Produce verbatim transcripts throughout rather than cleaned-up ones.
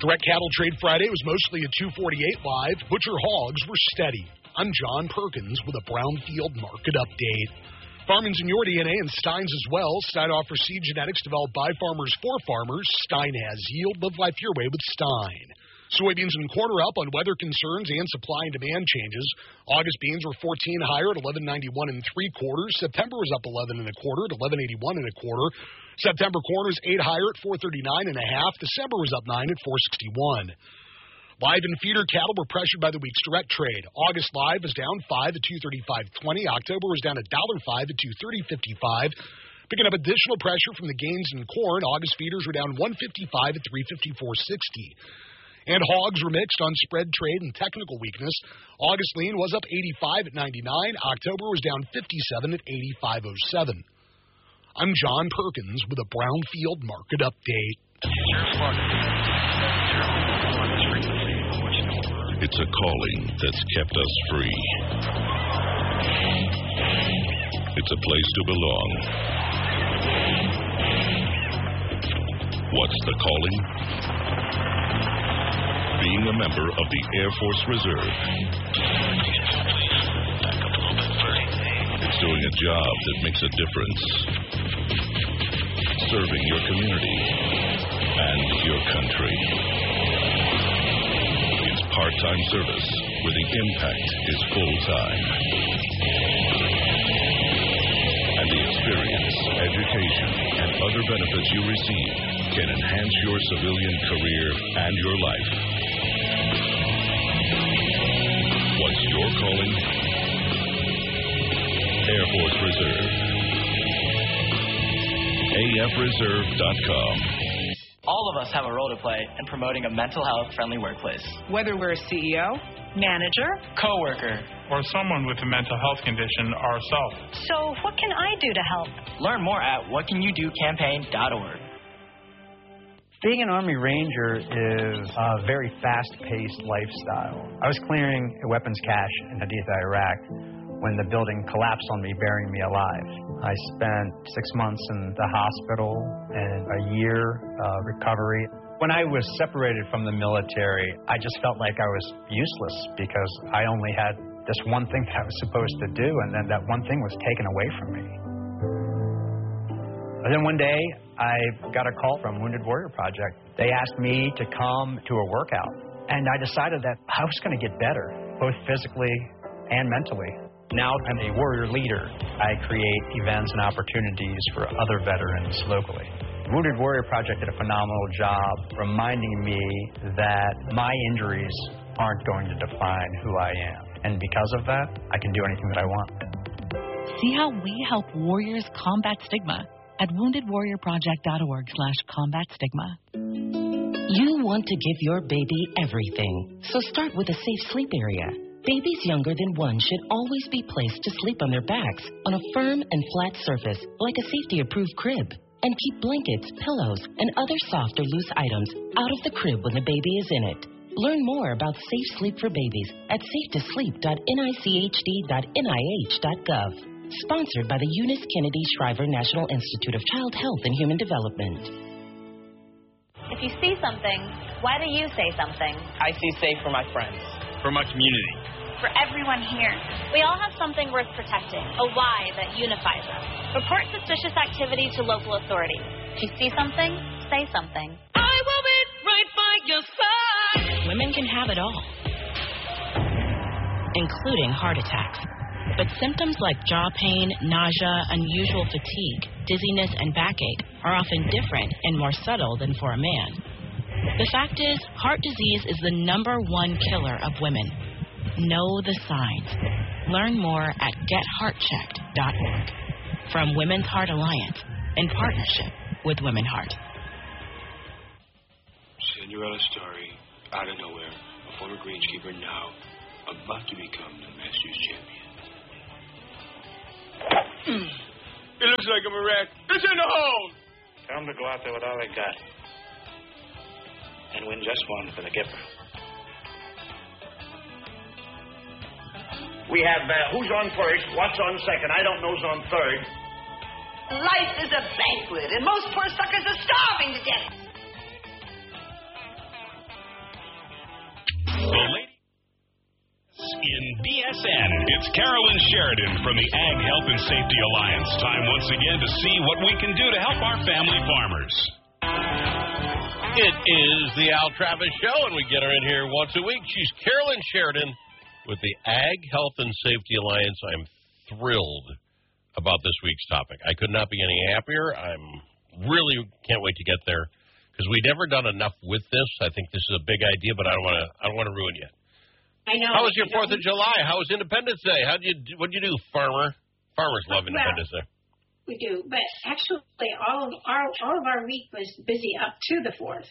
Direct Cattle Trade Friday was mostly a two forty-eight live. Butcher hogs were steady. I'm John Perkins with a Brownfield market update. Farming's in your D N A and Stein's as well. Stein offers seed genetics developed by farmers for farmers. Stein has yield. Live life your way with Stein. Soybeans and corn are up on weather concerns and supply and demand changes. August beans were fourteen higher at eleven ninety-one and three quarters. September was up eleven and a quarter at eleven eighty-one and a quarter. September corn was eight higher at four thirty-nine and a half. December was up nine at four sixty-one. Live and feeder cattle were pressured by the week's direct trade. August live was down five at two thirty-five twenty. October was down a dollar five at two thirty fifty-five. Picking up additional pressure from the gains in corn, August feeders were down one fifty-five at three fifty-four sixty. And hogs were mixed on spread trade and technical weakness. August lean was up eighty-five at ninety-nine. October was down fifty-seven at eighty-five oh seven. I'm John Perkins with a Brownfield market update. It's a calling that's kept us free. It's a place to belong. What's the calling? Being a member of the Air Force Reserve. It's doing a job that makes a difference. Serving your community and your country. It's part-time service where the impact is full-time. And the experience, education, and other benefits you receive can enhance your civilian career and your life. What's your calling? Air Force Reserve. A F reserve dot com. All of us have a role to play in promoting a mental health-friendly workplace. Whether we're a C E O, manager, coworker, or someone with a mental health condition ourselves. So what can I do to help? Learn more at what can you do campaign dot org. Being an Army Ranger is a very fast-paced lifestyle. I was clearing a weapons cache in Haditha, Iraq, when the building collapsed on me, burying me alive. I spent six months in the hospital and a year uh, recovery. When I was separated from the military, I just felt like I was useless because I only had this one thing that I was supposed to do, and then that one thing was taken away from me. And then one day, I got a call from Wounded Warrior Project. They asked me to come to a workout, and I decided that I was going to get better, both physically and mentally. Now I'm a warrior leader. I create events and opportunities for other veterans locally. Wounded Warrior Project did a phenomenal job reminding me that my injuries aren't going to define who I am. And because of that, I can do anything that I want. See how we help warriors combat stigma at wounded warrior project dot org slash combat stigma. You want to give your baby everything, so start with a safe sleep area. Babies younger than one should always be placed to sleep on their backs on a firm and flat surface like a safety-approved crib. And keep blankets, pillows, and other soft or loose items out of the crib when the baby is in it. Learn more about safe sleep for babies at safe to sleep dot N I C H D dot N I H dot gov. Sponsored by the Eunice Kennedy Shriver National Institute of Child Health and Human Development. If you see something, why do you say something? I see safe for my friends. For my community. For everyone here. We all have something worth protecting, a why that unifies us. Report suspicious activity to local authorities. If you see something, say something. I will be right by your side. Women can have it all, including heart attacks. But symptoms like jaw pain, nausea, unusual fatigue, dizziness, and backache are often different and more subtle than for a man. The fact is, heart disease is the number one killer of women. Know the signs. Learn more at get heart checked dot org. From Women's Heart Alliance, in partnership with Women Heart. Cinderella story, out of nowhere, a former greenskeeper now about to become the Masters champion. It looks like I'm a wreck. It's in the hole! Tell them to go out there with all they got. And win just one for the Gipper. We have uh, who's on first, what's on second. I don't know who's on third. Life is a banquet, and most poor suckers are starving to death. in B S N. It's Carolyn Sheridan from the Ag Health and Safety Alliance. Time once again to see what we can do to help our family farmers. It is the Al Travis Show, and we get her in here once a week. She's Carolyn Sheridan with the Ag Health and Safety Alliance. I'm thrilled about this week's topic. I could not be any happier. I'm really can't wait to get there because we've never done enough with this. I think this is a big idea, but I don't want to. I don't want to ruin you. I know. How was your Fourth of July? How was Independence Day? How did you? What did you do, farmer? Farmers love Independence well, Day. We do, but actually, all of our all of our week was busy up to the fourth.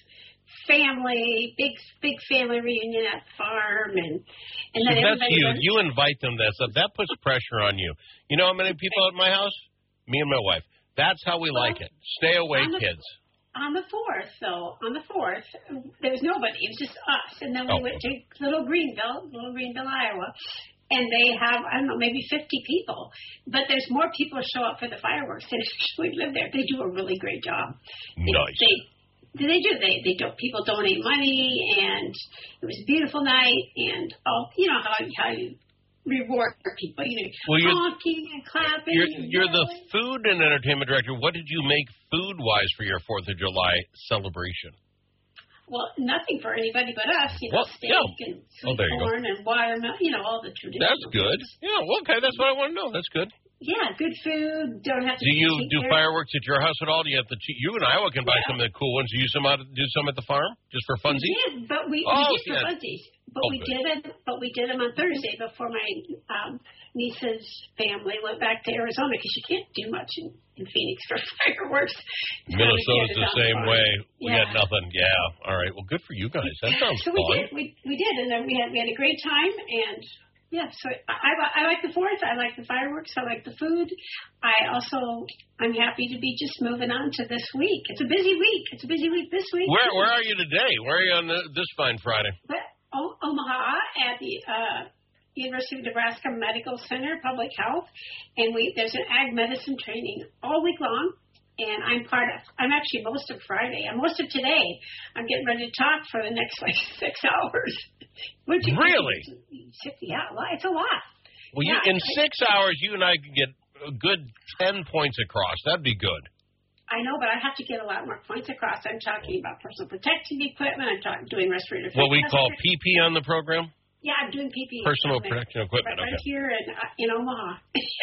Family, big big family reunion at the farm, and and then so that's everybody you. was, You invite them. That stuff. That puts pressure on you. You know how many people at my house? Me and my wife. That's how we well, like it. Stay away, on the, kids. On the fourth, though, on the fourth, there was nobody. It was just us, and then we oh. went to Little Greenville, Little Greenville, Iowa. And they have, I don't know, maybe fifty people. But there's more people who show up for the fireworks than actually live there. They do a really great job. Nice. They, they do. They they do. People donate money, and it was a beautiful night. And all you know how how you reward people. You know, well, honking and clapping. You're, and you're the yelling. food and entertainment director. What did you make food-wise for your Fourth of July celebration? Well, nothing for anybody but us, you know, well, steak yeah. and oh, sweet corn and watermelon, you know, all the traditional. That's good. Foods. Yeah, well, okay, that's what I want to know. That's good. Yeah, good food. Don't have to. Do you do there. fireworks at your house at all? Do you have to? You and Iowa can buy yeah. some of the cool ones. Do you some out, do some at the farm just for funsies? We did, but we, oh, we did yeah. for funsies. But oh, we good. did it. But we did them on Thursday before my um, niece's family went back to Arizona because you can't do much in, in Phoenix for fireworks. Minnesota's the same way. We yeah. got nothing. Yeah. All right. Well, good for you guys. That sounds so fun. we did. We we did, and then we had we had a great time and. Yeah, so I, I like the fourth. I like the fireworks. I like the food. I also, I'm happy to be just moving on to this week. It's a busy week. It's a busy week this week. Where Where are you today? Where are you on the, this fine Friday? But, o- Omaha at the uh, University of Nebraska Medical Center, Public Health, and we there's an ag medicine training all week long. And I'm part of, I'm actually most of Friday. I'm most of today. I'm getting ready to talk for the next, like, six hours. Which really? Yeah, it's a lot. Well, yeah, you, in I, six hours, you and I could get a good ten points across. That'd be good. I know, but I have to get a lot more points across. I'm talking about personal protective equipment. I'm talking, doing respirator. What we call P P on the program? Yeah, I'm doing P P. Personal protection equipment. Right, okay. right here in, uh, in Omaha.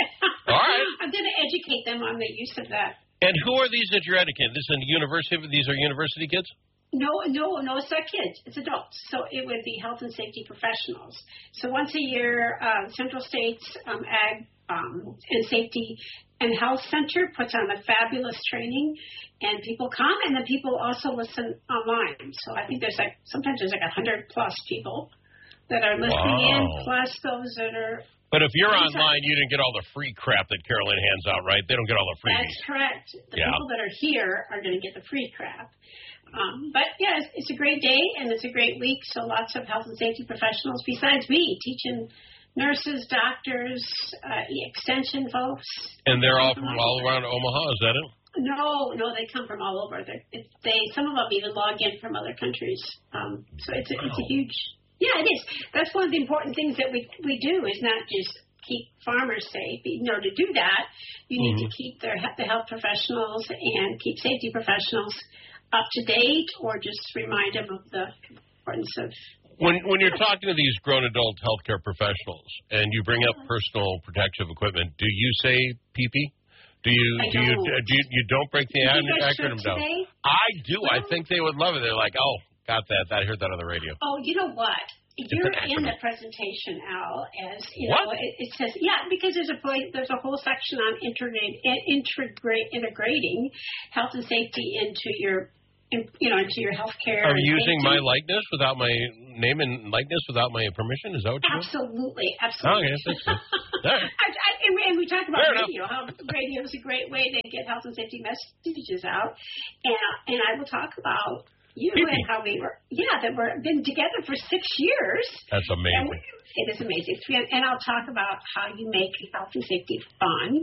All right. I'm going to educate them on the use of that. And who are these that you're educating? This is a university. These are university kids? No, no, no, it's not kids. It's adults. So it would be health and safety professionals. So once a year, uh, Central States um, Ag um, and Safety and Health Center puts on a fabulous training, and people come, and then people also listen online. So I think there's like sometimes there's like a hundred plus people that are listening wow. in, plus those that are. But if you're online, you didn't get all the free crap that Carolyn hands out, right? They don't get all the freebies. That's correct. The yeah. people that are here are going to get the free crap. Um, but, yeah, it's, it's a great day, and it's a great week, so lots of health and safety professionals besides me, teaching nurses, doctors, uh, extension folks. And they're all from all around Omaha, is that it? No, no, they come from all over. They're, it, they Some of them even log in from other countries. Um, so it's a, wow. it's a huge... Yeah, it is. That's one of the important things that we we do is not just keep farmers safe. You know, to do that, you need mm-hmm. to keep their the health professionals and keep safety professionals up to date, or just remind them of the importance of. When when you're talking to these grown adult healthcare professionals and you bring up personal protective equipment, do you say P P? Do you I do you, don't. do you you don't break the acronym down? I do. Well, I think they would love it. They're like, oh. Got that. I heard that on the radio. Oh, you know what? You're in the presentation, Al, as you what? know, it, it says, yeah, because there's a point, there's a whole section on integrate, integrate, integrating health and safety into your, you know, into your health care. Are you using safety. my likeness without my name and likeness without my permission? Is that what you're Absolutely, doing? absolutely. Okay, that's good. Right. I, I, and we talk about Fair radio, enough. How radio is a great way to get health and safety messages out, and and I will talk about. You P P. And how we were, yeah, that we've been together for six years. That's amazing. We, it is amazing. And I'll talk about how you make health and safety fun.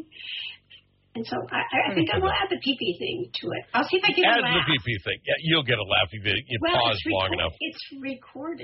And so I, I think I will add the P P thing to it. I'll see if I get add a laugh. Add the P P thing. Yeah, you'll get a laugh if you, you well, pause record- long enough. It's recorded.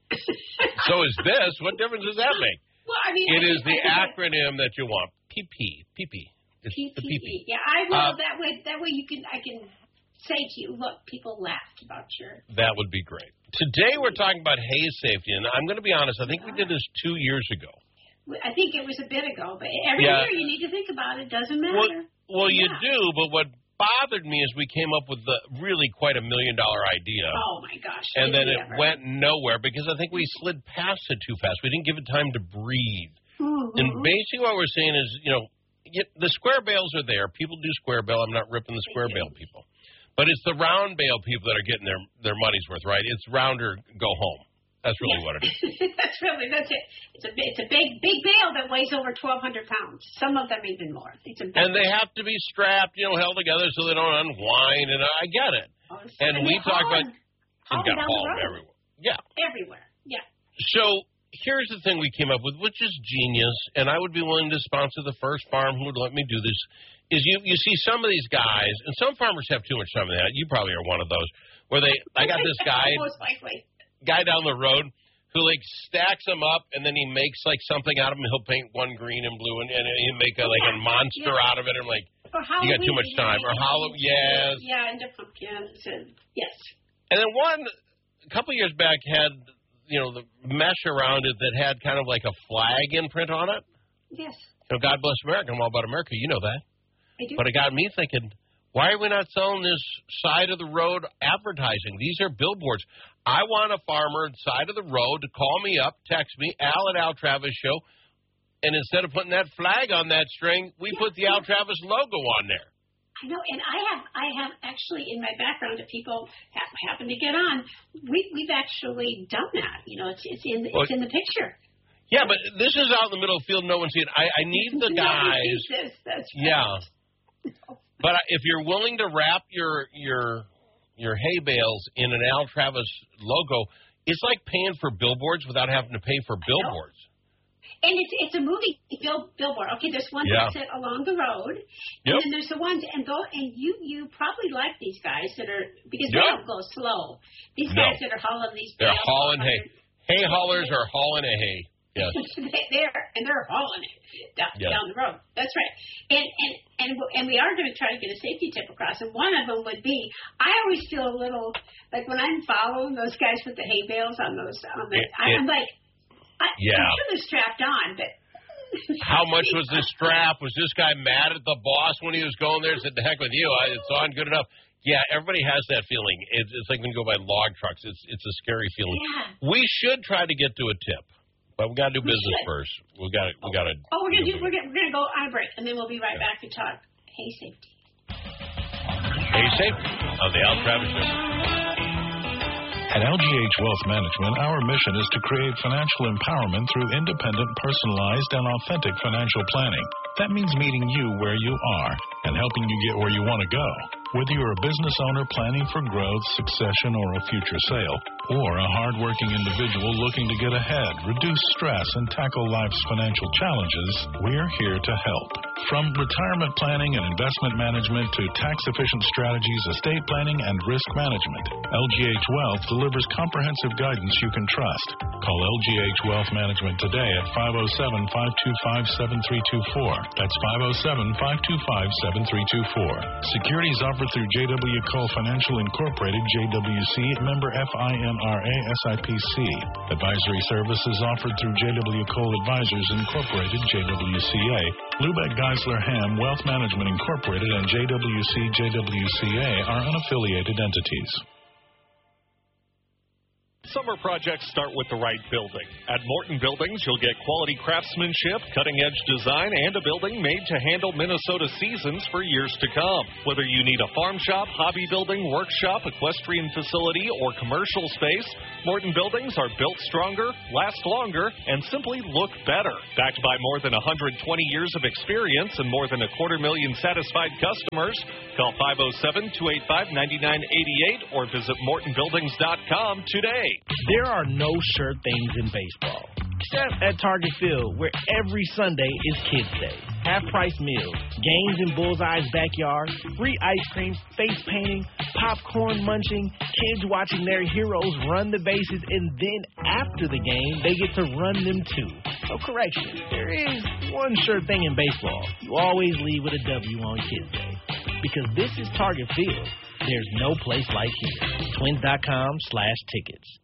So is this. What difference does that make? Well, I mean, it I is think, the I acronym that you want. P P. P P. It's P P E. the P P. Yeah, I will. Uh, that way, that way you can. I can say to you, look, people laughed about your. That would be great. Today we're talking about hay safety, and I'm going to be honest. I think we did this two years ago. I think it was a bit ago, but every Yeah. year you need to think about it. Doesn't Well, matter. well you Yeah. do, but what bothered me is we came up with the really quite a million dollar idea. Oh my gosh! And did then we it ever. went nowhere because I think we slid past it too fast. We didn't give it time to breathe. Mm-hmm. And basically what we're saying is, you know, get, the square bales are there. People do square bale. I'm not ripping the square bale people. But it's the round bale people that are getting their, their money's worth, right? It's round or go home. That's really Yeah. what it is. That's really that's it. It's a it's a big big bale that weighs over twelve hundred pounds. Some of them even more. It's a big And they bale. have to be strapped, you know, held together so they don't unwind. And I get it. Oh, And we they talk haul about them- you've haul got them down the haul them road. everywhere. Yeah. Everywhere. Yeah. So here's the thing we came up with, which is genius, and I would be willing to sponsor the first farm who would let me do this, is you, you see some of these guys, and some farmers have too much time in that. You probably are one of those, where they, I got this guy, Most likely. guy down the road who, like, stacks them up, and then he makes, like, something out of them. He'll paint one green and blue, and, and he'll make, a, like, a monster Yeah. out of it. I'm like, For you got too Halloween, much time. Or yeah. Halloween, yes. Yeah, and the pumpkins and yes. And then one, a couple years back, had, you know, the mesh around it that had kind of like a flag imprint on it. Yes. You know, God bless America. I'm all about America. You know that. I do. But it got me thinking, why are we not selling this side of the road advertising? These are billboards. I want a farmer side of the road to call me up, text me, Al at Al Travis Show, and instead of putting that flag on that string, we Yeah. put the Al Travis logo on there. I know, and I have, I have actually in my background, if people have, happen to get on, we, we've actually done that. You know, it's it's in Well, it's in the picture. Yeah, but this is out in the middle of the field. No one's seeing it. I, I need the Nobody guys. sees this. That's right. Yeah. But if you're willing to wrap your your your hay bales in an Al Travis logo, it's like paying for billboards without having to pay for billboards. And it's it's a movie bill, billboard. Okay, there's ones Yeah. that sit along the road, and Yep. then there's the ones and go and you you probably like these guys that are because Yep. they don't go slow. These No. guys that are hauling these. They're bales hauling over- hay. Hay haulers are hauling a hay. Yes. They- they're and they're hauling it down, Yeah. down the road. That's right. And and and and we are going to try to get a safety tip across. And one of them would be, I always feel a little like when I'm following those guys with the hay bales on those. On the, It- I'm it- like, I, Yeah. I'm sure they're strapped on, but. How much was the strap? Was this guy mad at the boss when he was going there? Said, "The heck with you! I, it's on good enough." Yeah, everybody has that feeling. It's, it's like when you go by log trucks. It's it's a scary feeling. Yeah. We should try to get to a tip, but we got to do We business should. first. We got to we got to. Oh, we're gonna do. We're gonna, we're gonna go on a break, and then we'll be right back to talk hay safety. Hey, safety on the Al Travis Show. At L G H Wealth Management, our mission is to create financial empowerment through independent, personalized, and authentic financial planning. That means meeting you where you are and helping you get where you want to go. Whether you're a business owner planning for growth, succession, or a future sale, or a hardworking individual looking to get ahead, reduce stress, and tackle life's financial challenges, we're here to help. From retirement planning and investment management to tax-efficient strategies, estate planning, and risk management, L G H Wealth delivers comprehensive guidance you can trust. Call L G H Wealth Management today at five oh seven, five two five, seven three two four. That's five oh seven, five two five, seven three two four. Securities offered through J W Cole Financial Incorporated, J W C, member F I N R A, S I P C. Advisory services offered through J W Cole Advisors Incorporated, J W C A. Lubeck Geisler Ham Wealth Management Incorporated and J W C, J W C A are unaffiliated entities. Summer projects start with the right building. At Morton Buildings, you'll get quality craftsmanship, cutting-edge design, and a building made to handle Minnesota seasons for years to come. Whether you need a farm shop, hobby building, workshop, equestrian facility, or commercial space, Morton Buildings are built stronger, last longer, and simply look better. Backed by more than one hundred twenty years of experience and more than a quarter million satisfied customers, call five oh seven, two eight five, nine nine eight eight or visit morton buildings dot com today. There are no sure things in baseball, except at Target Field, where every Sunday is Kids Day. half-price meals, games in Bullseye's backyard, free ice cream, face painting, popcorn munching, kids watching their heroes run the bases, and then after the game, they get to run them too. So correction, there is one sure thing in baseball. You always leave with a W on Kids Day. Because this is Target Field. There's no place like here. Twins dot com slash tickets.